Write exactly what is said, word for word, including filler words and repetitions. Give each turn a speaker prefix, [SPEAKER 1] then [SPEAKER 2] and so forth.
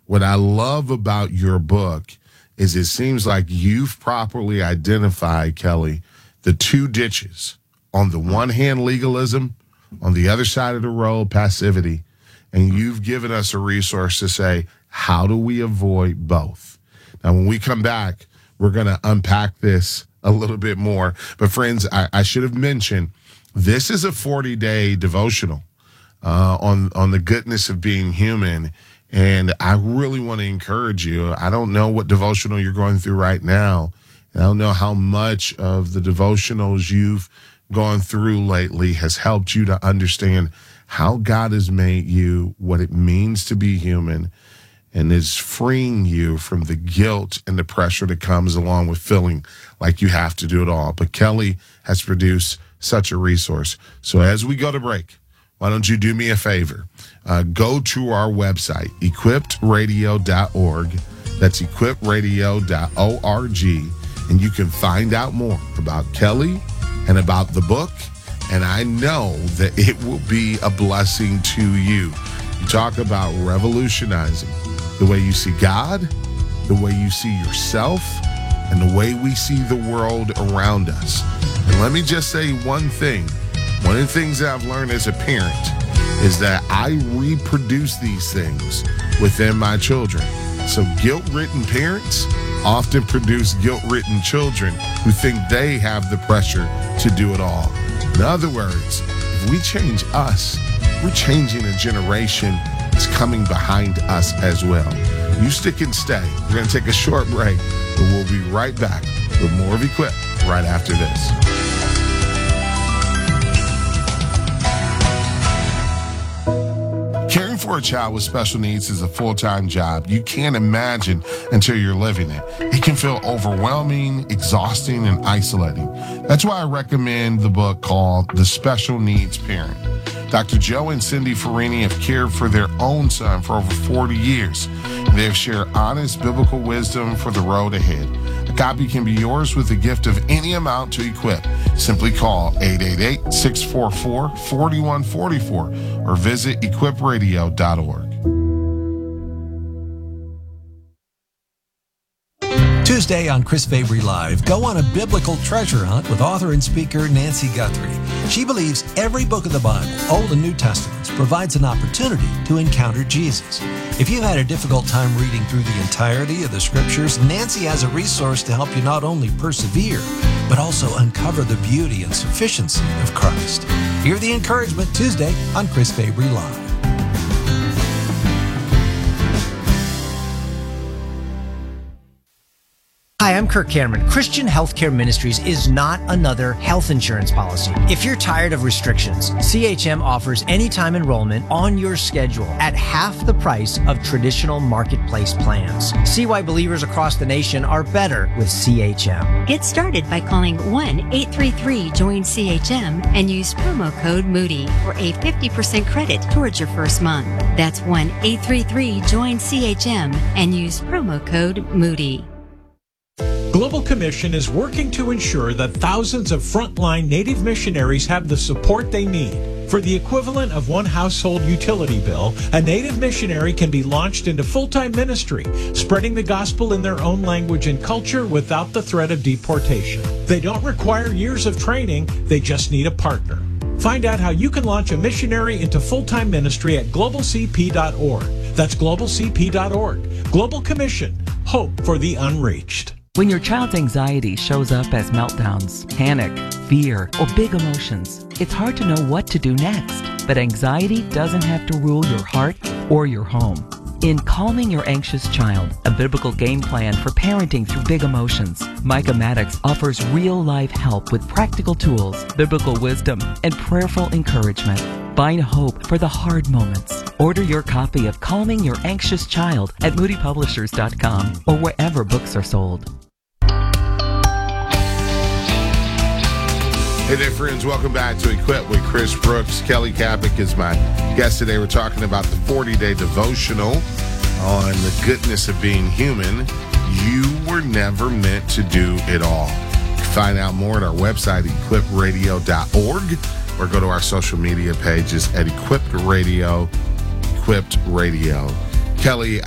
[SPEAKER 1] what I love about your book is it seems like you've properly identified, Kelly, the two ditches. On the one hand, legalism, on the other side of the road, passivity. And you've given us a resource to say, how do we avoid both? Now, when we come back, we're going to unpack this a little bit more. But friends, I, I should have mentioned, this is a forty-day devotional uh, on, on the goodness of being human. And I really want to encourage you. I don't know what devotional you're going through right now. And I don't know how much of the devotionals you've gone through lately has helped you to understand how God has made you, what it means to be human, and is freeing you from the guilt and the pressure that comes along with feeling like you have to do it all. But Kelly has produced such a resource. So as we go to break, why don't you do me a favor? Uh, go to our website, equipped radio dot org. That's equipped radio dot org. And you can find out more about Kelly and about the book. And I know that it will be a blessing to you. You talk about revolutionizing the way you see God, the way you see yourself, and the way we see the world around us. And let me just say one thing. One of the things that I've learned as a parent is that I reproduce these things within my children. So guilt-ridden parents often produce guilt-ridden children who think they have the pressure to do it all. In other words, if we change us, we're changing a generation that's coming behind us as well. You stick and stay. We're going to take a short break, but we'll be right back with more of Equip right after this. Caring for a child with special needs is a full-time job. You can't imagine until you're living it. It can feel overwhelming, exhausting, and isolating. That's why I recommend the book called The Special Needs Parent. Doctor Joe and Cindy Farini have cared for their own son for over forty years. They have shared honest biblical wisdom for the road ahead. A copy can be yours with a gift of any amount to Equip. Simply call eight eight eight, six four four, four one four four or visit equip radio dot org.
[SPEAKER 2] Tuesday on Chris Fabry Live, go on a biblical treasure hunt with author and speaker Nancy Guthrie. She believes every book of the Bible, Old and New Testaments, provides an opportunity to encounter Jesus. If you've had a difficult time reading through the entirety of the scriptures, Nancy has a resource to help you not only persevere, but also uncover the beauty and sufficiency of Christ. Hear the encouragement Tuesday on Chris Fabry Live.
[SPEAKER 3] Hi, I'm Kirk Cameron. Christian Healthcare Ministries is not another health insurance policy. If you're tired of restrictions, C H M offers anytime enrollment on your schedule at half the price of traditional marketplace plans. See why believers across the nation are better with C H M.
[SPEAKER 4] Get started by calling one eight three three join C H M and use promo code Moody for a fifty percent credit towards your first month. That's one eight three three join C H M and use promo code Moody.
[SPEAKER 5] Global Commission is working to ensure that thousands of frontline Native missionaries have the support they need. For the equivalent of one household utility bill, a Native missionary can be launched into full-time ministry, spreading the gospel in their own language and culture without the threat of deportation. They don't require years of training, they just need a partner. Find out how you can launch a missionary into full-time ministry at global c p dot org. That's global c p dot org. Global Commission. Hope for the unreached.
[SPEAKER 6] When your child's anxiety shows up as meltdowns, panic, fear, or big emotions, it's hard to know what to do next. But anxiety doesn't have to rule your heart or your home. In Calming Your Anxious Child, a biblical game plan for parenting through big emotions, Micah Maddox offers real-life help with practical tools, biblical wisdom, and prayerful encouragement. Find hope for the hard moments. Order your copy of Calming Your Anxious Child at moody publishers dot com or wherever books are sold.
[SPEAKER 1] Hey there, friends. Welcome back to Equip with Chris Brooks. Kelly Kapic is my guest today. We're talking about the forty-day devotional on the goodness of being human. You were never meant to do it all. You can find out more at our website, equip radio dot org, or go to our social media pages at Equipped Radio, Equipped Radio. Kelly,